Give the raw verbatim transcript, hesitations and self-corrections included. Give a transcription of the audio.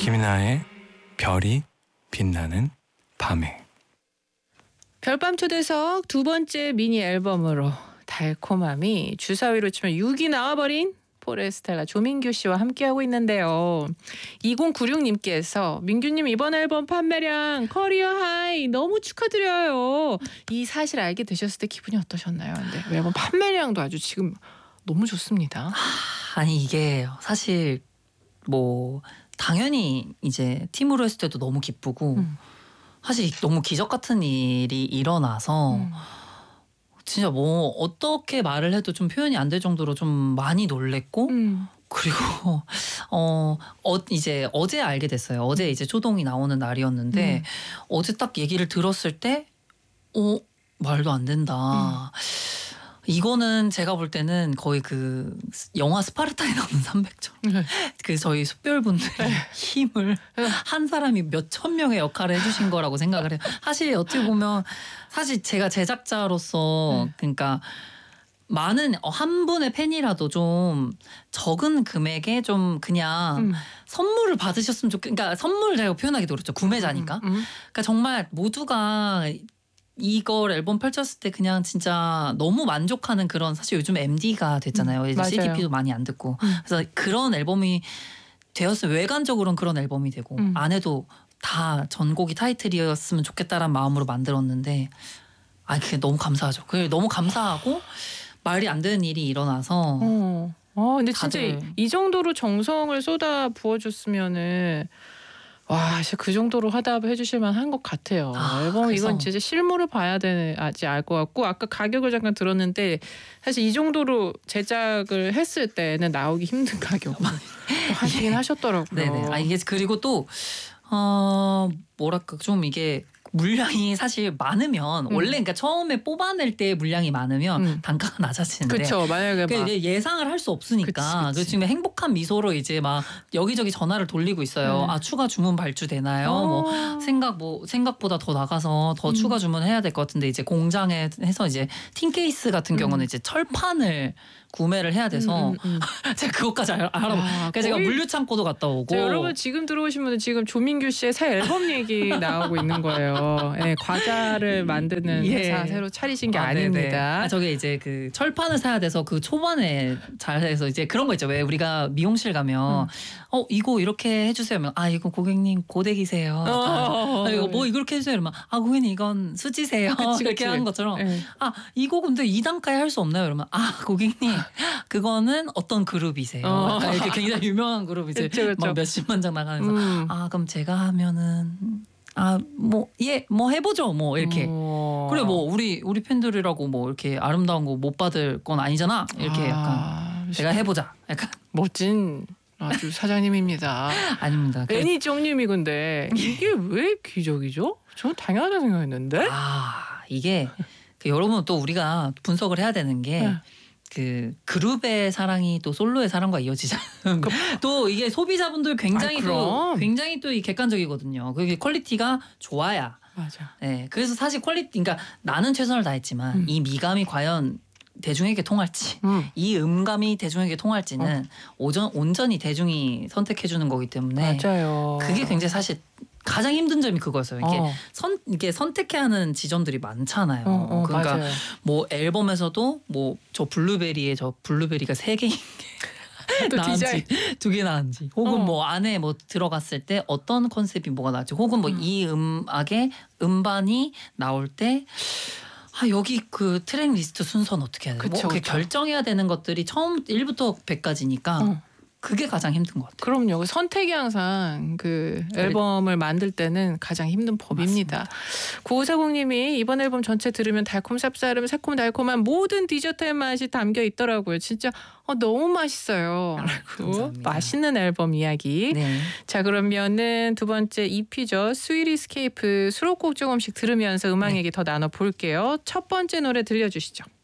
김이나의 별이 빛나는 밤에. 별밤 초대석 두 번째 미니 앨범으로 달콤함이 주사위로 치면 육이 나와버린 포레스텔라 조민규 씨와 함께하고 있는데요. 이공구육 님께서 민규님 이번 앨범 판매량 커리어 하이 너무 축하드려요. 이 사실 알게 되셨을 때 기분이 어떠셨나요? 근데 앨범 판매량도 아주 지금 너무 좋습니다. 하, 아니 이게 사실 뭐 당연히 이제 팀으로 했을 때도 너무 기쁘고 음. 사실 너무 기적 같은 일이 일어나서 음. 진짜 뭐 어떻게 말을 해도 좀 표현이 안 될 정도로 좀 많이 놀랬고 음. 그리고 어, 어 이제 어제 알게 됐어요. 어제 이제 초동이 나오는 날이었는데 음. 어제 딱 얘기를 들었을 때 어 말도 안 된다. 음. 이거는 제가 볼 때는 거의 그 영화 스파르타에 나오는 삼백 점. 네. 그 저희 숫별분들이 네. 힘을 한 사람이 몇천 명의 역할을 해주신 거라고 생각을 해요. 사실 어떻게 보면 사실 제가 제작자로서 네. 그러니까 많은 한 분의 팬이라도 좀 적은 금액에 좀 그냥 음. 선물을 받으셨으면 좋겠. 그러니까 선물 제가 표현하기도 그렇죠. 구매자니까. 음, 음. 그러니까 정말 모두가 이걸 앨범 펼쳤을 때 그냥 진짜 너무 만족하는 그런 사실 요즘 엠디가 됐잖아요. 음, 이제 맞아요. 씨디피도 많이 안 듣고 음. 그래서 그런 앨범이 되었으면 외관적으로는 그런 앨범이 되고 음. 안에도 다 전곡이 타이틀이었으면 좋겠다라는 마음으로 만들었는데 아 그게 너무 감사하죠. 그게 너무 감사하고 말이 안 되는 일이 일어나서 어, 어 근데 진짜 다들... 이, 이 정도로 정성을 쏟아 부어줬으면은 와, 진짜 그 정도로 화답을 해주실 만한 것 같아요. 아, 앨범 그래서... 이건 진짜 실물을 봐야 되지 알 것 같고 아까 가격을 잠깐 들었는데 사실 이 정도로 제작을 했을 때는 나오기 힘든 가격을 하시긴 예. 하셨더라고요. 네네. 아 이게 그리고 또 어 뭐랄까 좀 이게 물량이 사실 많으면 음. 원래 그러니까 처음에 뽑아낼 때 물량이 많으면 음. 단가가 낮아지는데 그쵸, 만약에 막 예상을 할 수 없으니까 그래서 지금 행복한 미소로 이제 막 여기저기 전화를 돌리고 있어요. 네. 아 추가 주문 발주되나요? 어. 뭐 생각 뭐 생각보다 더 나가서 더 음. 추가 주문해야 될 것 같은데 이제 공장에 해서 이제 틴 케이스 같은 경우는 음. 이제 철판을 구매를 해야 돼서 음, 음, 음. 제가 그것까지 알, 알아보. 아, 그러니까 제가 물류 창고도 갔다 오고. 여러분 지금 들어오신 분은 지금 조민규 씨의 새 앨범 얘기 나오고 있는 거예요. 네, 과자를 만드는 예. 회사 새로 차리신 게 아, 아닙니다. 아, 저게 이제 그 철판을 사야 돼서 그 초반에 잘해서 이제 그런 거 있죠. 왜 우리가 미용실 가면 음. 어 이거 이렇게 해주세요. 하면 아 이거 고객님 고데기세요. 아, 아, 이거 뭐 이렇게 해주세요. 이러면 아 고객님 이건 수지세요. 그치, 이렇게 하는 것처럼 네. 아 이거 근데 이 단가에 할 수 없나요? 이러면 아 고객님 그거는 어떤 그룹이세요? 어. 이렇게 굉장히 유명한 그룹이세요. 막 몇십만 장 나가면서 음. 아 그럼 제가 하면은 아 뭐 예 뭐 해보죠 뭐 이렇게 어. 그래 뭐 우리 우리 팬들이라고 뭐 이렇게 아름다운 거 못 받을 건 아니잖아 이렇게 아. 약간 제가 해보자 약간 멋진 아주 사장님입니다. 아닙니다. 애니 쫑님이 근데 이게 왜 기적이죠? 저는 당연하다 생각했는데. 아 이게 그 여러분 또 우리가 분석을 해야 되는 게. 네. 그 그룹의 사랑이 또 솔로의 사랑과 이어지잖아요. 또 이게 소비자분들 굉장히 아, 또 굉장히 또 이 객관적이거든요. 그게 퀄리티가 좋아야. 맞아. 네, 그래서 사실 퀄리티, 그러니까 나는 최선을 다했지만 음. 이 미감이 과연 대중에게 통할지, 음. 이 음감이 대중에게 통할지는 어. 오전 온전히 대중이 선택해주는 거기 때문에 맞아요. 그게 굉장히 사실. 가장 힘든 점이 그거였어요. 이게 어. 선 이게 선택해야 하는 지점들이 많잖아요. 어, 어, 그러니까 맞아요. 뭐 앨범에서도 뭐 저 블루베리에 저 블루베리가 세 개인 게 나은지 두 개 나은지 혹은 어. 뭐 안에 뭐 들어갔을 때 어떤 컨셉이 뭐가 나을지 혹은 뭐 이 음. 음악의 음반이 나올 때 아 여기 그 트랙 리스트 순서는 어떻게 해야 돼? 뭐 그쵸. 결정해야 되는 것들이 처음 일부터 백까지니까. 어. 그게 가장 힘든 것 같아요. 그럼요. 선택이 항상 그 앨범을 만들 때는 가장 힘든 법입니다. 구오사공님이 이번 앨범 전체 들으면 달콤 쌉싸름 새콤달콤한 모든 디저트의 맛이 담겨 있더라고요. 진짜 어, 너무 맛있어요. 아, 감사합니다. 맛있는 앨범 이야기. 네. 자 그러면은 두 번째 이피죠. 스윗 이스케이프 수록곡 조금씩 들으면서 음악 네. 얘기 더 나눠볼게요. 첫 번째 노래 들려주시죠.